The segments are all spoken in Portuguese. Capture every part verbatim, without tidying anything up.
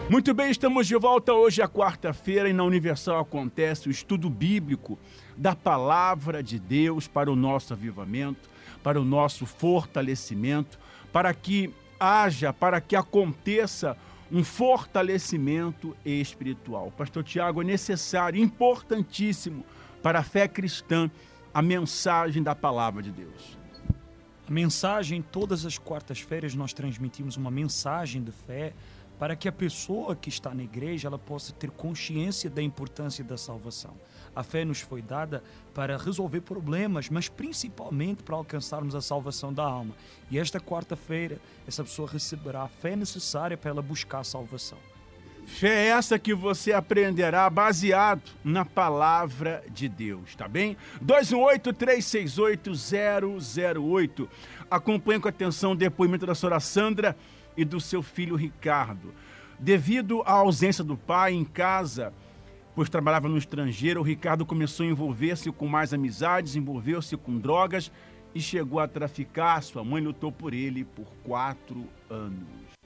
Muito bem, estamos de volta. Hoje é quarta-feira e na Universal acontece o estudo bíblico da Palavra de Deus para o nosso avivamento, para o nosso fortalecimento, para que haja, para que aconteça um fortalecimento espiritual. Pastor Tiago, é necessário, importantíssimo para a fé cristã, a mensagem da Palavra de Deus. A mensagem, todas as quartas-feiras nós transmitimos uma mensagem de fé para que a pessoa que está na igreja ela possa ter consciência da importância da salvação. A fé nos foi dada para resolver problemas, mas principalmente para alcançarmos a salvação da alma. E esta quarta-feira, essa pessoa receberá a fé necessária para ela buscar a salvação. Fé essa que você aprenderá baseado na Palavra de Deus, tá bem? dois um oito, três seis oito, zero zero oito. Acompanhe com atenção o depoimento da senhora Sandra e do seu filho Ricardo. Devido à ausência do pai em casa, pois trabalhava no estrangeiro, o Ricardo começou a envolver-se com mais amizades, envolveu-se com drogas e chegou a traficar. Sua mãe lutou por ele por quatro anos.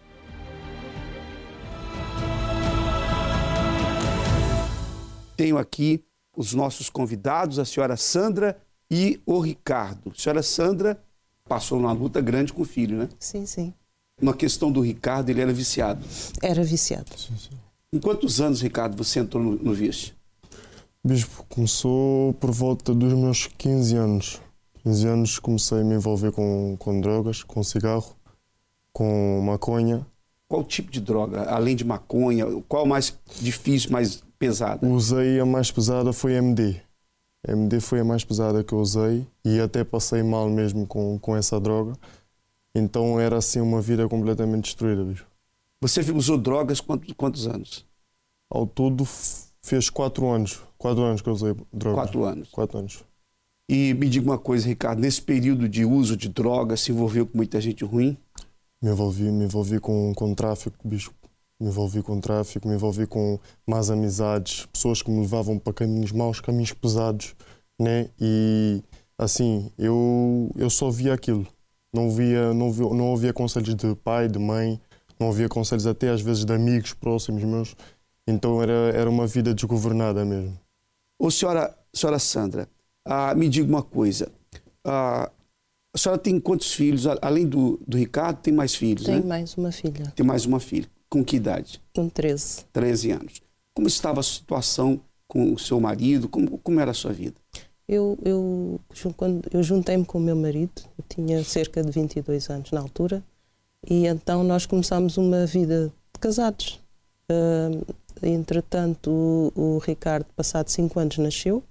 Tenho aqui os nossos convidados, a senhora Sandra e o Ricardo. A senhora Sandra passou uma luta grande com o filho, né? Sim, sim. Na questão do Ricardo, ele era viciado. Era viciado. Sim, sim. Em quantos anos, Ricardo, você entrou no, no vício? Bispo, começou por volta dos meus quinze anos. quinze anos comecei a me envolver com, com drogas, com cigarro, com maconha. Qual tipo de droga? Além de maconha, qual mais difícil, mais pesada? Usei a mais pesada foi M D. M D foi a mais pesada que eu usei e até passei mal mesmo com, com essa droga. Então era assim uma vida completamente destruída, bicho. Você usou drogas quantos, quantos anos? Ao todo fez quatro anos. Quatro anos que eu usei drogas. Quatro anos. Quatro anos. E me diga uma coisa, Ricardo, nesse período de uso de drogas, se envolveu com muita gente ruim? Me envolvi, me envolvi com, com tráfico, bicho. Me envolvi com tráfico, me envolvi com más amizades, pessoas que me levavam para caminhos maus, caminhos pesados, né? E assim, eu, eu só via aquilo. Não via, não via, não ouvia conselhos de pai, de mãe, não ouvia conselhos até às vezes de amigos próximos meus. Então era, era uma vida desgovernada mesmo. Ô senhora, senhora Sandra, ah, me diga uma coisa. Ah, a senhora tem quantos filhos? Além do, do Ricardo, tem mais filhos, Tenho né? mais uma filha. Tem mais uma filha. Com que idade? Com treze. treze anos. Como estava a situação com o seu marido? Como, como era a sua vida? Eu, eu, quando, eu juntei-me com o meu marido, eu tinha cerca de vinte e dois anos na altura, e então nós começámos uma vida de casados. Uh, entretanto, o, o Ricardo, passado cinco anos, nasceu,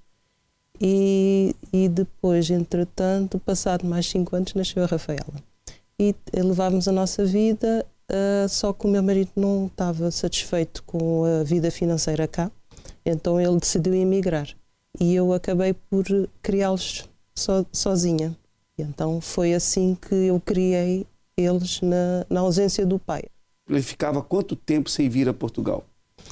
e, e depois, entretanto, passado mais cinco anos, nasceu a Rafaela. E levávamos a nossa vida, uh, só que o meu marido não estava satisfeito com a vida financeira cá, então ele decidiu emigrar. E eu acabei por criá-los so, sozinha. E então foi assim que eu criei eles na, na ausência do pai. Ele ficava quanto tempo sem vir a Portugal?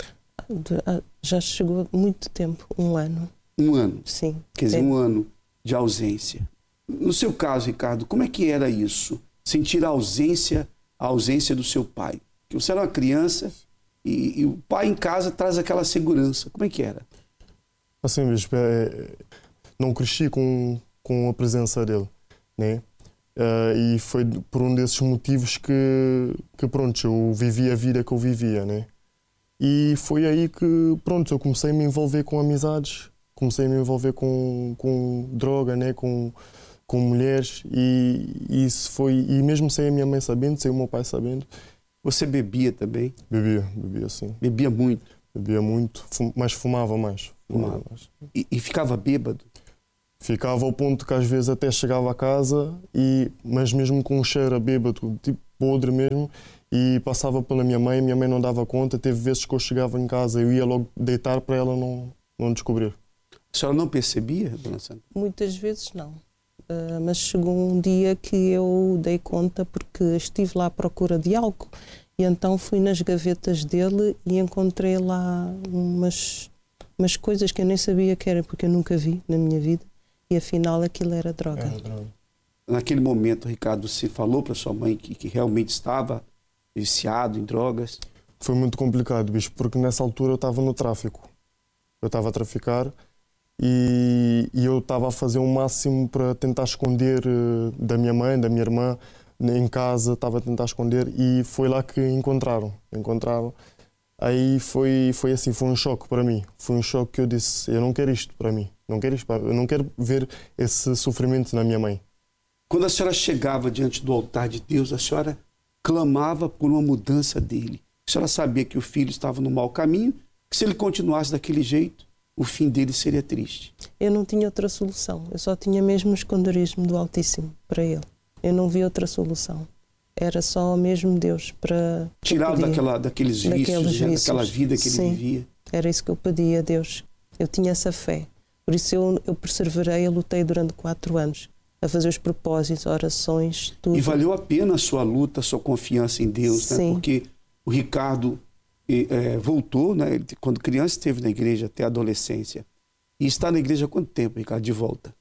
Já chegou muito tempo, um ano. Um ano? Sim. Quer dizer, é. um ano de ausência. No seu caso, Ricardo, como é que era isso? Sentir a ausência, a ausência do seu pai. Porque você era uma criança e, e o pai em casa traz aquela segurança. Como é que era? Assim, bispo, é, não cresci com, com a presença dele, né? Uh, e foi por um desses motivos que, que, pronto, eu vivi a vida que eu vivia, né? E foi aí que, pronto, eu comecei a me envolver com amizades, comecei a me envolver com, com droga, né? Com, com mulheres e, e isso foi, e mesmo sem a minha mãe sabendo, sem o meu pai sabendo. Você bebia também? Bebia, bebia sim. Bebia muito? Bebia muito, fum, mas fumava mais. Fumava. E, e ficava bêbado? Ficava ao ponto que às vezes até chegava a casa, e, mas mesmo com um cheiro a bêbado, tipo podre mesmo, e passava pela minha mãe, minha mãe não dava conta, teve vezes que eu chegava em casa e eu ia logo deitar para ela não, não descobrir. A senhora não percebia, dona Sandra? Muitas vezes não, uh, mas chegou um dia que eu dei conta porque estive lá à procura de álcool e então fui nas gavetas dele e encontrei lá umas, umas coisas que eu nem sabia que era, porque eu nunca vi na minha vida. E afinal aquilo era droga. Era droga. Naquele momento, Ricardo, você falou para sua mãe que, que realmente estava viciado em drogas? foi muito complicado, bicho, porque nessa altura eu estava no tráfico. Eu estava a traficar e, e eu estava a fazer o máximo para tentar esconder uh, da minha mãe, da minha irmã, em casa, estava a tentar esconder e foi lá que encontraram. Encontraram. Aí foi, foi assim, foi um choque para mim. Foi um choque que eu disse, eu não quero isto para mim. Não quero isto, eu não quero ver esse sofrimento na minha mãe. Quando a senhora chegava diante do altar de Deus, a senhora clamava por uma mudança dele. A senhora sabia que o filho estava no mau caminho, que se ele continuasse daquele jeito, o fim dele seria triste. Eu não tinha outra solução. Eu só tinha mesmo o esconderismo do Altíssimo para ele. Eu não vi outra solução. Era só mesmo Deus para... Tirá-lo daquela, daqueles vícios, daqueles vícios, daquela vida que sim, ele vivia. Era isso que eu pedia a Deus. Eu tinha essa fé. Por isso eu, eu perseverei, eu lutei durante quatro anos a fazer os propósitos, orações, tudo. E valeu a pena a sua luta, a sua confiança em Deus, né? Porque o Ricardo é, voltou, né? Ele, quando criança esteve na igreja até a adolescência. E está na igreja há quanto tempo, Ricardo, de volta?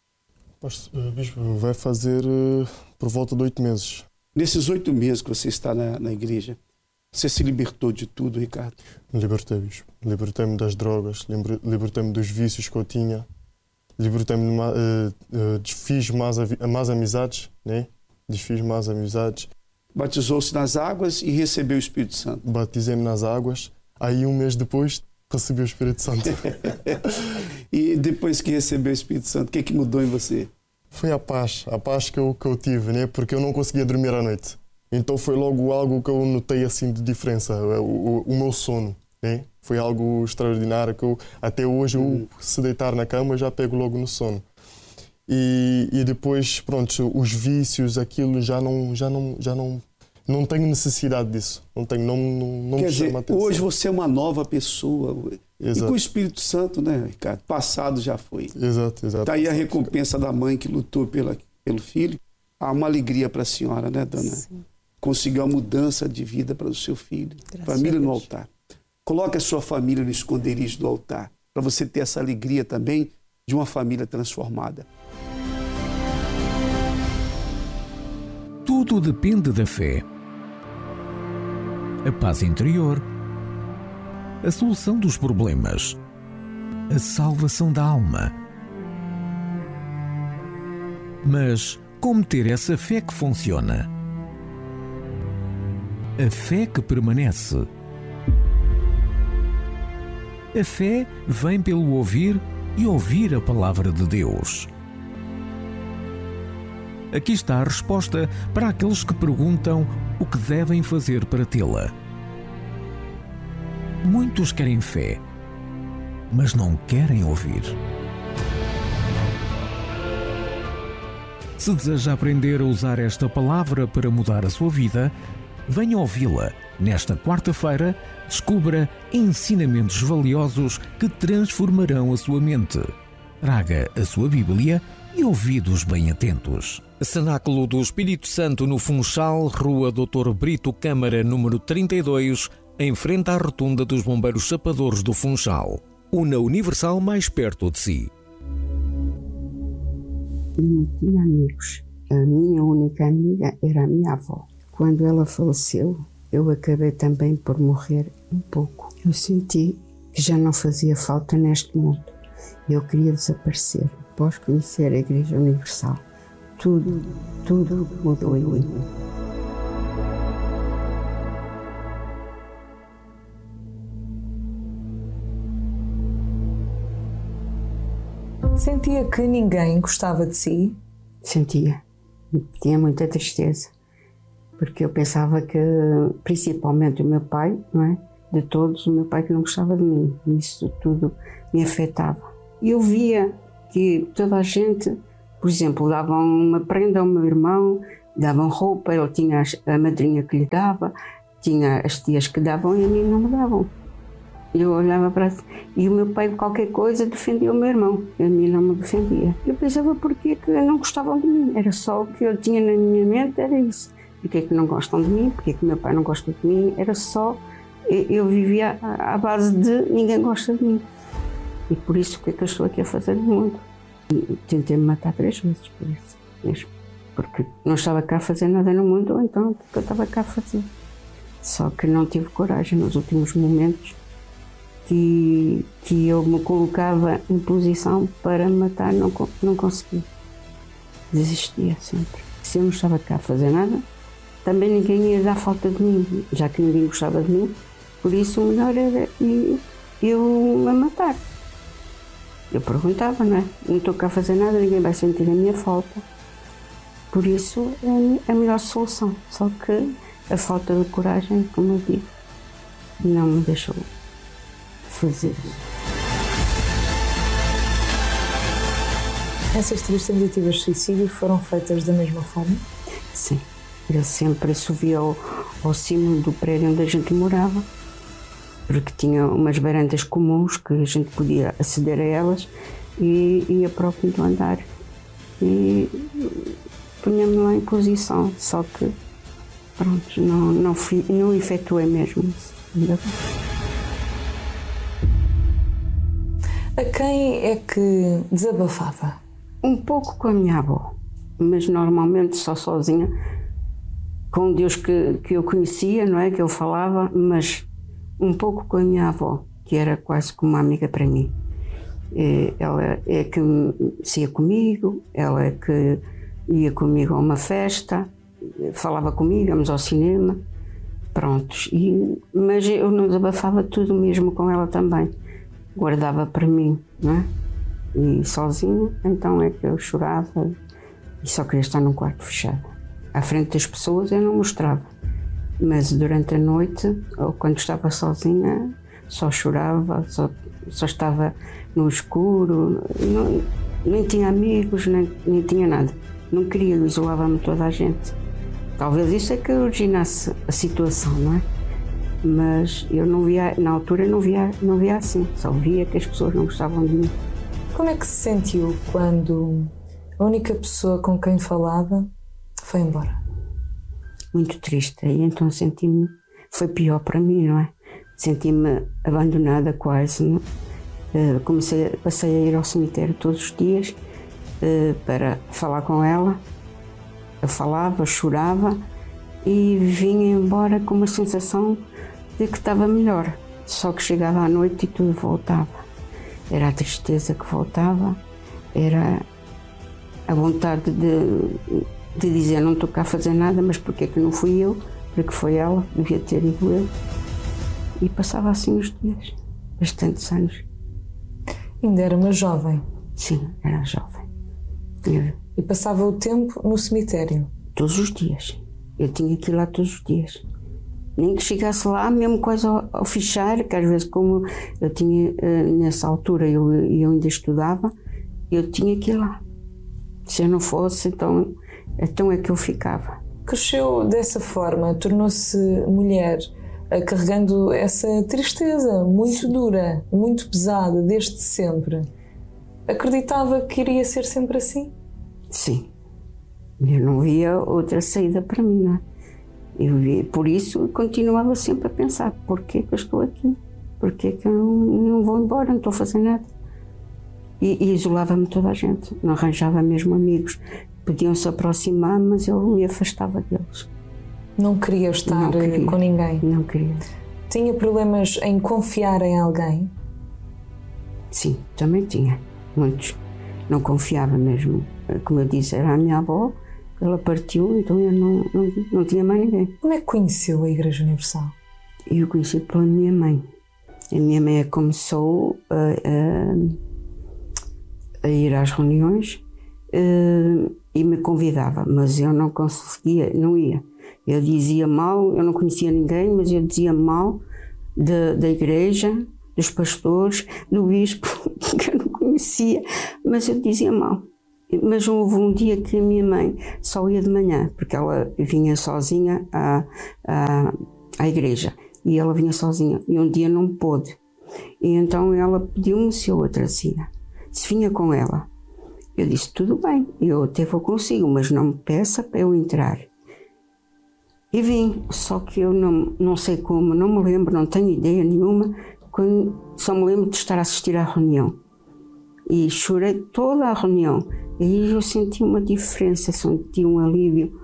Bispo, vai fazer uh, por volta de oito meses. Nesses oito meses que você está na, na igreja, você se libertou de tudo, Ricardo? Me libertei, Bispo. Libertei-me das drogas, libertei-me dos vícios que eu tinha, libertei-me, uh, uh, desfiz mais, mais amizades, né? Desfiz mais amizades. Batizou-se nas águas e recebeu o Espírito Santo. Batizei-me nas águas, aí um mês depois recebi o Espírito Santo. E depois que recebeu o Espírito Santo, o que é que mudou em você? Foi a paz, a paz que eu, que eu tive, né? Porque eu não conseguia dormir à noite. Então foi logo algo que eu notei assim de diferença, o, o, o meu sono, né? Foi algo extraordinário que eu, até hoje, eu, se deitar na cama, já pego logo no sono. E, e depois, pronto, os vícios, aquilo, já não, já não, já não, não tenho necessidade disso. Não tenho, não, não, não Quer me dizer, chama atenção. hoje você é uma nova pessoa. Exato. E com o Espírito Santo, né, Ricardo? Passado já foi. Exato, exato. Está aí a recompensa da mãe que lutou pela, pelo filho. Há uma alegria para a senhora, né, dona? Sim. Conseguiu a mudança de vida para o seu filho. Graças família no altar. Coloque a sua família no esconderijo do altar, para você ter essa alegria também de uma família transformada. Tudo depende da fé. A paz interior, a solução dos problemas, a salvação da alma. Mas como ter essa fé que funciona? A fé que permanece. A fé vem pelo ouvir e ouvir a palavra de Deus. Aqui está a resposta para aqueles que perguntam o que devem fazer para tê-la. Muitos querem fé, mas não querem ouvir. Se deseja aprender a usar esta palavra para mudar a sua vida, venha ouvi-la. Nesta quarta-feira, descubra ensinamentos valiosos que transformarão a sua mente. Traga a sua Bíblia e ouvidos bem atentos. Cenáculo do Espírito Santo no Funchal, Rua doutor Brito Câmara, número trinta e dois, em frente à rotunda dos Bombeiros Chapadores do Funchal. Una Universal mais perto de si. Eu não tinha amigos. A minha única amiga era a minha avó. Quando ela faleceu, eu acabei também por morrer um pouco. Eu senti que já não fazia falta neste mundo. Eu queria desaparecer. Após conhecer a Igreja Universal, tudo, tudo mudou em mim. Sentia que ninguém gostava de si? Sentia. Tinha muita tristeza. Porque eu pensava que, principalmente o meu pai, não é? De todos, o meu pai que não gostava de mim. Isso tudo me afetava. E eu via que toda a gente, por exemplo, davam uma prenda ao meu irmão, davam roupa, ele tinha a madrinha que lhe dava, tinha as tias que davam e a mim não me davam. Eu olhava para... E o meu pai, qualquer coisa, defendia o meu irmão. A mim não me defendia. Eu pensava porquê que não gostavam de mim. Era só o que eu tinha na minha mente, era isso. Porquê que não gostam de mim, porquê que meu pai não gosta de mim. Era só... Eu vivia à base de ninguém gosta de mim. E por isso que, é que eu estou aqui a fazer no mundo. E tentei me matar três vezes por isso mesmo. Porque não estava cá a fazer nada no mundo, ou então o que eu estava cá a fazer. Só que não tive coragem nos últimos momentos que, que eu me colocava em posição para matar, não, não consegui. Desistia sempre. Se eu não estava cá a fazer nada, também ninguém ia dar falta de mim, já que ninguém gostava de mim, por isso o melhor era eu me matar. Eu perguntava, não é? Não estou cá a fazer nada, ninguém vai sentir a minha falta. Por isso é a melhor solução. Só que a falta de coragem, como eu digo, não me deixou fazer isso. Essas três tentativas de suicídio foram feitas da mesma forma? Sim. Ele sempre subia ao, ao cimo do prédio onde a gente morava, porque tinha umas varandas comuns que a gente podia aceder a elas, e ia para o quinto andar e punha-me lá em posição, só que pronto, não, não, fui, não efetuei mesmo isso. Ainda bem. A quem é que desabafava? Um pouco com a minha avó, mas normalmente só sozinha, com Deus que, que eu conhecia, não é, que eu falava, mas um pouco com a minha avó, que era quase como uma amiga para mim. Ela é que ia comigo, ela é que ia comigo a uma festa, falava comigo, íamos ao cinema, prontos. E, mas eu não desabafava tudo mesmo com ela também, guardava para mim, não é? E sozinha, então é que eu chorava e só queria estar num quarto fechado. À frente das pessoas eu não mostrava, mas durante a noite, ou quando estava sozinha, só chorava, só, só estava no escuro, não, nem tinha amigos, nem, nem tinha nada. Não queria, isolava-me toda a gente. Talvez isso é que originasse a situação, não é? Mas eu não via, na altura não via, não via assim, só via que as pessoas não gostavam de mim. Como é que se sentiu quando a única pessoa com quem falava foi embora? Muito triste, e então senti-me, foi pior para mim, não é? Senti-me abandonada quase, não é? Comecei, passei a ir ao cemitério todos os dias para falar com ela. Eu falava, chorava e vinha embora com uma sensação de que estava melhor. Só que chegava à noite e tudo voltava. Era a tristeza que voltava, era a vontade de, de dizer não estou cá a fazer nada, mas porque é que não fui eu, porque foi ela, devia ter ido eu. E passava assim os dias, bastantes anos. Ainda era uma jovem? Sim, era jovem. Eu, e passava o tempo no cemitério? Todos os dias. Eu tinha que ir lá todos os dias. Nem que chegasse lá, mesmo quase ao, ao fichar, que às vezes como eu tinha, nessa altura eu, eu ainda estudava, eu tinha que ir lá. Se eu não fosse, então, então é que eu ficava. Cresceu dessa forma, tornou-se mulher, carregando essa tristeza muito dura, muito pesada, desde sempre. Acreditava que iria ser sempre assim? Sim. Eu não via outra saída para mim, não é? Eu via, por isso continuava sempre a pensar, porquê que eu estou aqui? Porquê que eu não, não vou embora, não estou a fazer nada? E, e isolava-me toda a gente, não arranjava mesmo amigos. Podiam se aproximar, mas eu me afastava deles. Não queria estar não queria, com ninguém? Não queria. Tinha problemas em confiar em alguém? Sim, também tinha, muitos. Não confiava mesmo. Como eu disse, era a minha avó, ela partiu, então eu não, não, não tinha mais ninguém. Como é que conheceu a Igreja Universal? Eu conheci pela minha mãe. A minha mãe começou a, a, a ir às reuniões uh, e me convidava, mas eu não conseguia, não ia. Eu dizia mal, eu não conhecia ninguém, mas eu dizia mal da, da igreja, dos pastores, do bispo, que eu não conhecia, mas eu dizia mal. Mas houve um dia que a minha mãe só ia de manhã, porque ela vinha sozinha à, à, à igreja, e ela vinha sozinha, e um dia não pôde. E então ela pediu-me se eu a trazia, se vinha com ela. Eu disse, tudo bem, eu até vou consigo, mas não me peça para eu entrar. E vim, só que eu não, não sei como, não me lembro, não tenho ideia nenhuma, quando, só me lembro de estar a assistir à reunião. E chorei toda a reunião. E aí eu senti uma diferença, senti um alívio,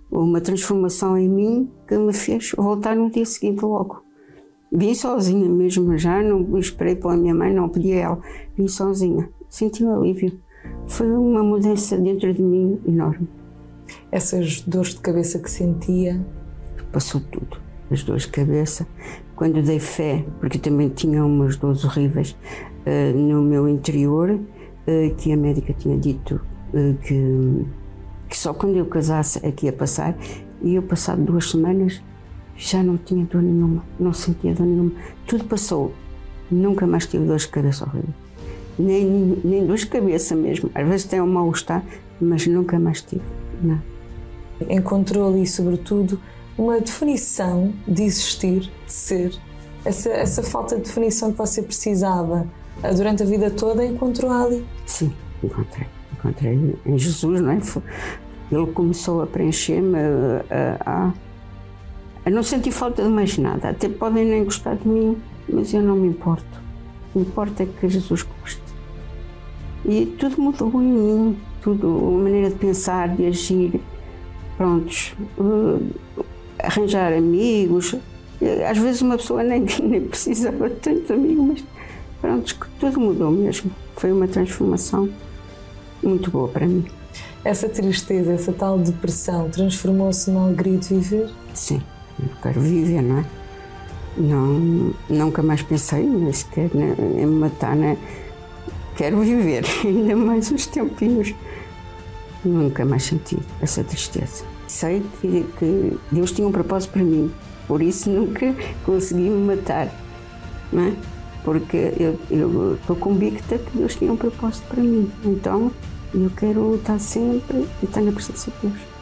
uma transformação em mim que me fez voltar no dia seguinte logo. Vim sozinha mesmo, já não esperei pela minha mãe, não pedi a ela, vim sozinha. Senti um alívio. Foi uma mudança dentro de mim enorme. Essas dores de cabeça que sentia? Passou tudo. As dores de cabeça. Quando dei fé, porque também tinha umas dores horríveis uh, no meu interior, uh, que a médica tinha dito uh, que, que só quando eu casasse é que ia passar, e eu, passado duas semanas, já não tinha dor nenhuma, não sentia dor nenhuma. Tudo passou. Nunca mais tive dores de cabeça horríveis. Nem, nem, nem dores de cabeça mesmo. Às vezes tem um mal-estar, mas nunca mais tive. Não. Encontrou ali, sobretudo, uma definição de existir, de ser. Essa, essa falta de definição que você precisava durante a vida toda, encontrou ali? Sim, encontrei. Encontrei em Jesus, não é? Ele começou a preencher-me a, a, a não sentir falta de mais nada. Até podem nem gostar de mim, mas eu não me importo. O que importa é que Jesus goste. E tudo mudou em mim, tudo, a maneira de pensar, de agir. Prontos, uh, arranjar amigos. Às vezes uma pessoa nem, nem precisava de tantos amigos, mas prontos, que tudo mudou mesmo. Foi uma transformação muito boa para mim. Essa tristeza, essa tal depressão, transformou-se na alegria de viver? Sim, eu quero viver, não é? Não, nunca mais pensei nem sequer em me matar, né? Quero viver ainda mais uns tempinhos. Nunca mais senti essa tristeza. Sei que, que Deus tinha um propósito para mim, por isso nunca consegui me matar, não é? Porque eu estou convicta que Deus tinha um propósito para mim. Então eu quero lutar sempre e estar na presença de Deus.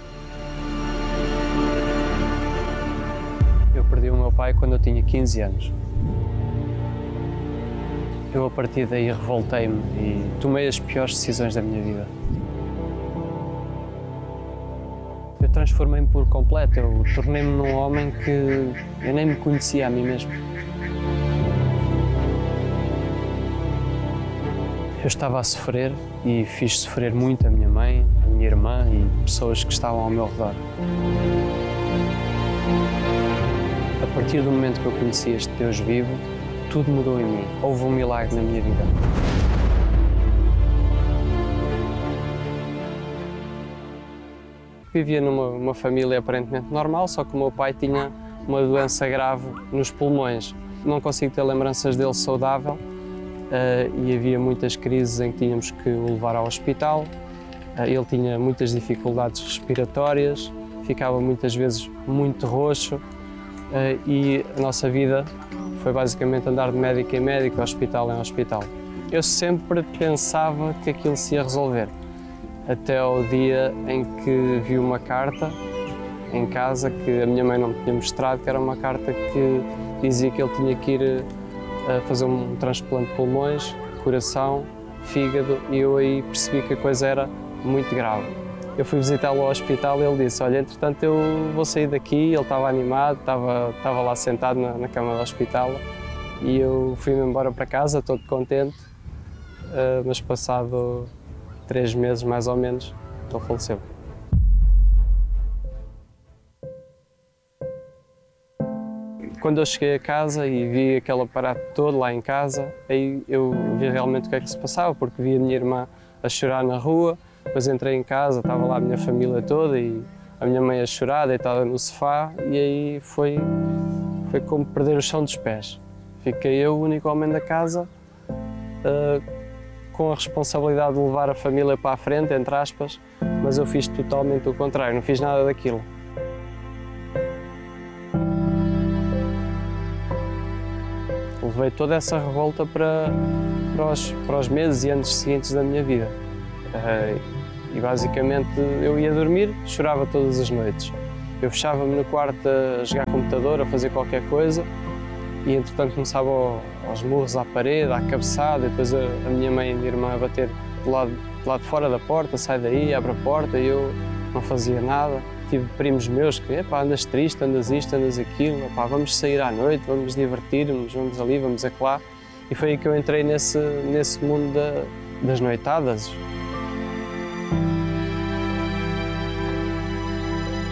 Eu perdi o meu pai quando eu tinha quinze anos. Eu, a partir daí, revoltei-me e tomei as piores decisões da minha vida. Eu transformei-me por completo, eu tornei-me num homem que eu nem me conhecia a mim mesmo. Eu estava a sofrer e fiz sofrer muito a minha mãe, a minha irmã e pessoas que estavam ao meu redor. A partir do momento que eu conheci este Deus vivo, tudo mudou em mim. Houve um milagre na minha vida. Vivia numa uma família aparentemente normal, só que o meu pai tinha uma doença grave nos pulmões. Não consigo ter lembranças dele saudável uh, e havia muitas crises em que tínhamos que o levar ao hospital. Uh, ele tinha muitas dificuldades respiratórias, ficava muitas vezes muito roxo uh, e a nossa vida foi basicamente andar de médico em médico, hospital em hospital. Eu sempre pensava que aquilo se ia resolver, até ao dia em que vi uma carta em casa que a minha mãe não me tinha mostrado, que era uma carta que dizia que ele tinha que ir a fazer um transplante de pulmões, coração, fígado, e eu aí percebi que a coisa era muito grave. Eu fui visitá-lo ao hospital e ele disse, olha, entretanto eu vou sair daqui. Ele estava animado, estava, estava lá sentado na, na cama do hospital e eu fui-me embora para casa, todo contente, uh, mas passado três meses mais ou menos, ele faleceu. Quando eu cheguei a casa e vi aquele aparato todo lá em casa, aí eu vi realmente o que é que se passava, porque vi a minha irmã a chorar na rua. Depois entrei em casa, estava lá a minha família toda e a minha mãe a chorar, deitada no sofá, e aí foi, foi como perder o chão dos pés. Fiquei eu, o único homem da casa, uh, com a responsabilidade de levar a família para a frente, entre aspas, mas eu fiz totalmente o contrário, não fiz nada daquilo. Levei toda essa revolta para, para, os, para os meses e anos seguintes da minha vida. Uh, e basicamente eu ia dormir, chorava todas as noites. Eu fechava-me no quarto a jogar computador, a fazer qualquer coisa e entretanto começava aos murros à parede, à cabeçada, e depois a, a minha mãe e a minha irmã a bater do lado, do lado de fora da porta, sai daí, abre a porta, e eu não fazia nada. Tive primos meus que, epá, andas triste, andas isto, andas aquilo, epá, vamos sair à noite, vamos divertir-nos, vamos ali, vamos acolá. E foi aí que eu entrei nesse, nesse mundo da, das noitadas.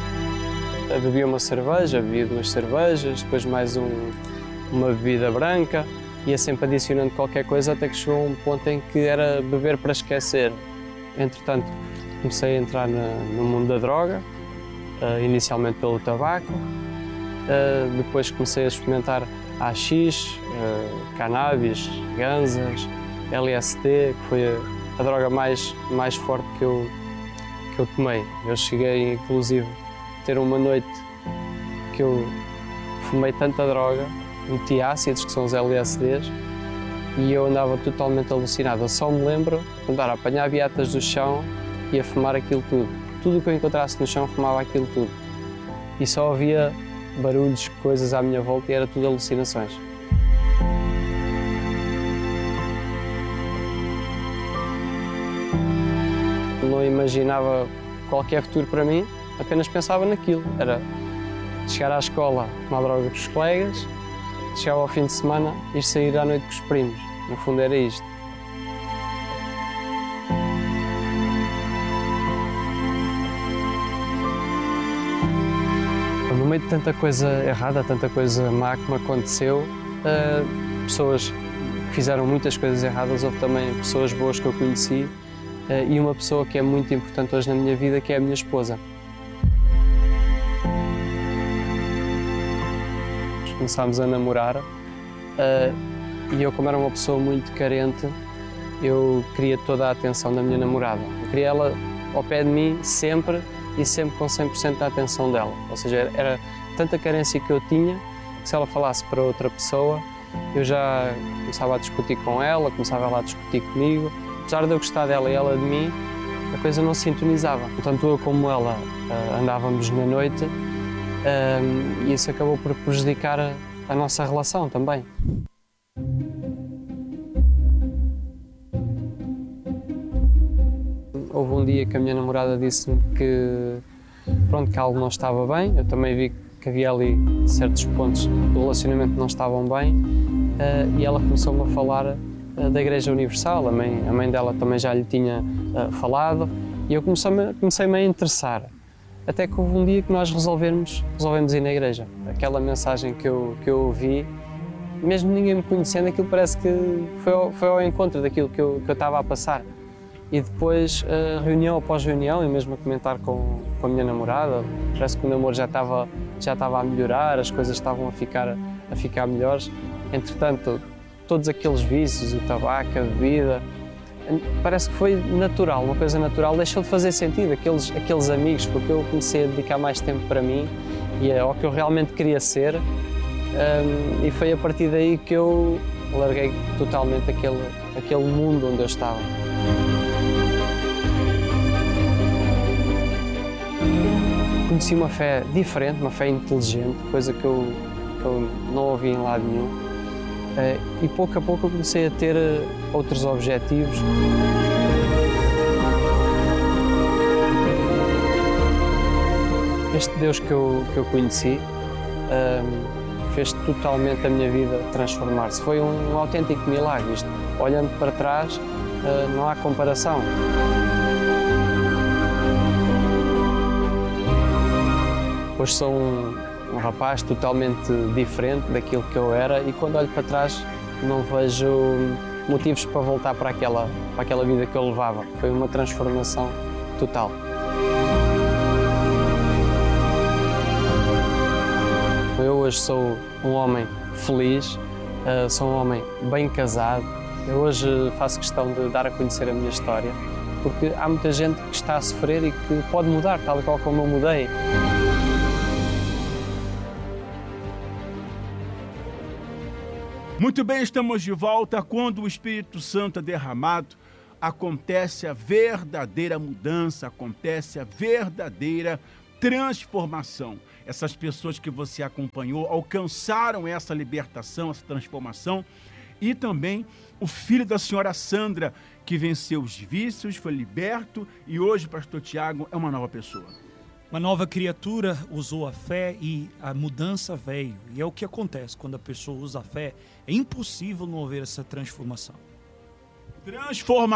bebia uma cerveja, bebia duas cervejas, depois mais um, uma bebida branca, ia sempre adicionando qualquer coisa até que chegou a um ponto em que era beber para esquecer. Entretanto, comecei a entrar na, no mundo da droga, uh, inicialmente pelo tabaco, uh, depois comecei a experimentar A X, uh, cannabis, ganzas, L S D, que foi a, a droga mais, mais forte que eu, que eu tomei. Eu cheguei, inclusive, a ter uma noite que eu fumei tanta droga, meti ácidos, que são os L S Ds, e eu andava totalmente alucinado. Eu só me lembro de andar a apanhar beatas do chão e a fumar aquilo tudo. Tudo o que eu encontrasse no chão, fumava aquilo tudo. E só havia barulhos, coisas à minha volta e era tudo alucinações. Não imaginava qualquer futuro para mim, apenas pensava naquilo. Era chegar à escola, tomar droga com os colegas, chegar ao fim de semana e sair à noite com os primos. No fundo era isto. No meio de tanta coisa errada, tanta coisa má que me aconteceu, uh, pessoas que fizeram muitas coisas erradas, houve também pessoas boas que eu conheci uh, e uma pessoa que é muito importante hoje na minha vida, que é a minha esposa. Começámos a namorar uh, e eu, como era uma pessoa muito carente, eu queria toda a atenção da minha namorada. Eu queria ela ao pé de mim sempre e sempre com cem por cento da atenção dela. Ou seja, era, era tanta carência que eu tinha que se ela falasse para outra pessoa, eu já começava a discutir com ela, começava ela a discutir comigo. Apesar de eu gostar dela e ela de mim, a coisa não se sintonizava. Tanto eu como ela uh, andávamos na noite uh, e isso acabou por prejudicar a, a nossa relação também. Houve um dia que a minha namorada disse-me que, pronto, que algo não estava bem. Eu também vi que havia ali certos pontos do relacionamento que não estavam bem uh, e ela começou-me a falar uh, da Igreja Universal. A mãe, a mãe dela também já lhe tinha uh, falado e eu comecei-me comecei a interessar. Até que houve um dia que nós resolvemos, resolvemos ir na igreja. Aquela mensagem que eu, que eu ouvi, mesmo ninguém me conhecendo, aquilo parece que foi ao, foi ao encontro daquilo que eu, que eu estava a passar. E depois, uh, reunião após reunião, e mesmo a comentar com, com a minha namorada, parece que o namoro já estava, já estava a melhorar, as coisas estavam a ficar, a ficar melhores. Entretanto, todos aqueles vícios, o tabaco, a bebida, parece que foi natural, uma coisa natural, deixou de fazer sentido, aqueles, aqueles amigos, porque eu comecei a dedicar mais tempo para mim e ao que eu realmente queria ser, um, e foi a partir daí que eu larguei totalmente aquele, aquele mundo onde eu estava. Conheci uma fé diferente, uma fé inteligente, coisa que eu, que eu não ouvi em lado nenhum. Uh, e pouco a pouco eu comecei a ter uh, outros objetivos. Este Deus que eu, que eu conheci uh, fez totalmente a minha vida transformar-se. Foi um, um autêntico milagre. Isto, olhando para trás, uh, não há comparação. Hoje sou um, um rapaz totalmente diferente daquilo que eu era e quando olho para trás não vejo motivos para voltar para aquela, para aquela vida que eu levava. Foi uma transformação total. Eu hoje sou um homem feliz, uh, sou um homem bem casado. Eu hoje faço questão de dar a conhecer a minha história porque há muita gente que está a sofrer e que pode mudar, tal e qual como eu mudei. Muito bem, estamos de volta. Quando o Espírito Santo é derramado, acontece a verdadeira mudança, acontece a verdadeira transformação. Essas pessoas que você acompanhou alcançaram essa libertação, essa transformação. E também o filho da senhora Sandra, que venceu os vícios, foi liberto e hoje, pastor Tiago, é uma nova pessoa. Uma nova criatura usou a fé e a mudança veio. E é o que acontece quando a pessoa usa a fé. É impossível não haver essa transformação.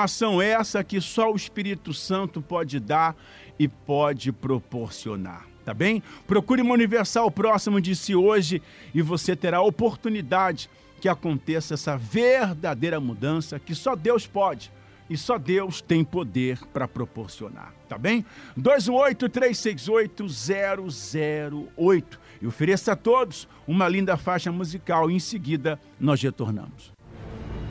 Transformação essa que só o Espírito Santo pode dar e pode proporcionar. Tá tá bem? Procure uma Universal próximo de si hoje e você terá a oportunidade que aconteça essa verdadeira mudança que só Deus pode e só Deus tem poder para proporcionar, tá bem? dois um oito, três seis oito, zero zero oito. E ofereça a todos uma linda faixa musical e em seguida nós retornamos.